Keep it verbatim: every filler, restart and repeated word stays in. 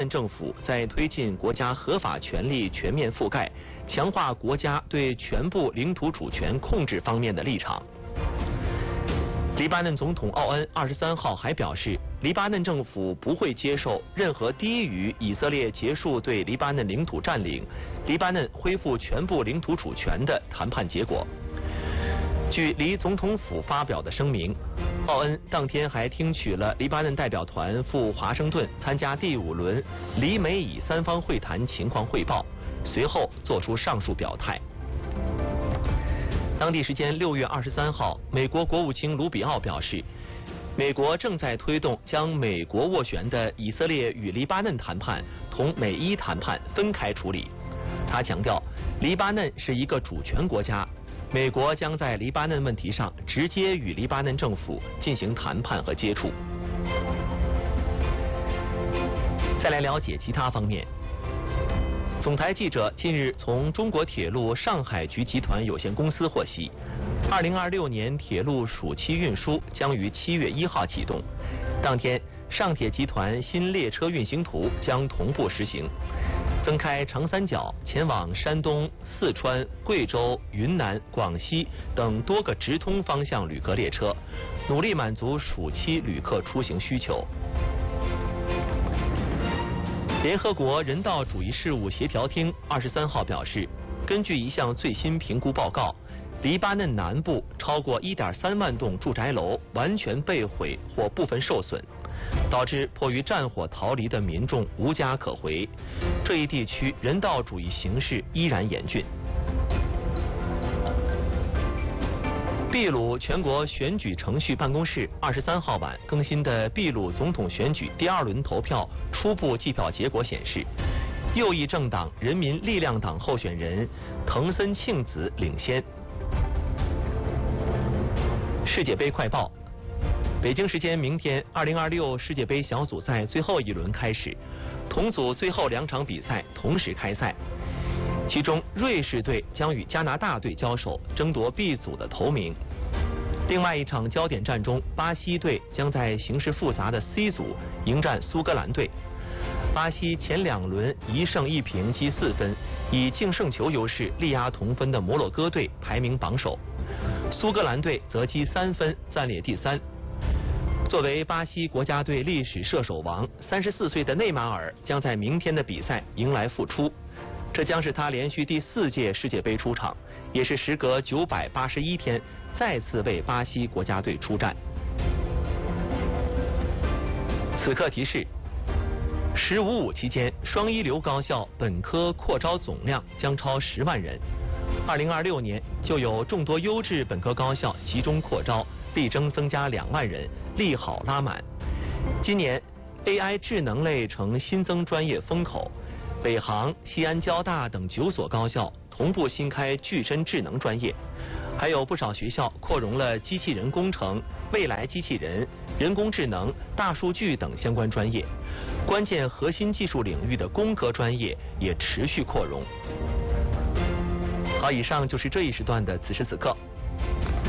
政府在推进国家合法权力全面覆盖、强化国家对全部领土主权控制方面的立场。黎巴嫩总统奥恩二十三号还表示，黎巴嫩政府不会接受任何低于以色列结束对黎巴嫩领土占领、黎巴嫩恢复全部领土主权的谈判结果。据黎总统府发表的声明，奥恩当天还听取了黎巴嫩代表团赴华盛顿参加第五轮黎美以三方会谈情况汇报，随后作出上述表态。当地时间六月二十三号，美国国务卿卢比奥表示，美国正在推动将美国斡旋的以色列与黎巴嫩谈判同美伊谈判分开处理。他强调，黎巴嫩是一个主权国家，美国将在黎巴嫩问题上直接与黎巴嫩政府进行谈判和接触。再来了解其他方面。总台记者近日从中国铁路上海局集团有限公司获悉，二零二六年铁路暑期运输将于七月一号启动。当天，上铁集团新列车运行图将同步实行，增开长三角前往山东、四川、贵州、云南、广西等多个直通方向旅客列车，努力满足暑期旅客出行需求。联合国人道主义事务协调厅二十三号表示，根据一项最新评估报告，黎巴嫩南部超过 一点三万栋住宅楼完全被毁或部分受损，导致迫于战火逃离的民众无家可回。这一地区人道主义形势依然严峻。秘鲁全国选举程序办公室二十三号晚更新的秘鲁总统选举第二轮投票初步计票结果显示，右翼政党人民力量党候选人藤森庆子领先。世界杯快报：北京时间明天，二零二六世界杯小组赛最后一轮开始，同组最后两场比赛同时开赛。其中，瑞士队将与加拿大队交手，争夺 B 组的头名。另外一场焦点战中，巴西队将在形势复杂的 C 组迎战苏格兰队。巴西前两轮一胜一平积四分，以净胜球优势力压同分的摩洛哥队排名榜首，苏格兰队则积三分暂列第三。作为巴西国家队历史射手王，三十四岁的内马尔将在明天的比赛迎来复出。这将是他连续第四届世界杯出场，也是时隔九百八十一天再次为巴西国家队出战。此刻提示：十五五期间，双一流高校本科扩招总量将超十万人。二零二六年就有众多优质本科高校集中扩招，力争增加两万人，利好拉满。今年 A I 智能类成新增专业风口。北航、西安交大等九所高校同步新开具身智能专业，还有不少学校扩容了机器人工程、未来机器人、人工智能、大数据等相关专业。关键核心技术领域的工科专业也持续扩容。好，以上就是这一时段的此时此刻。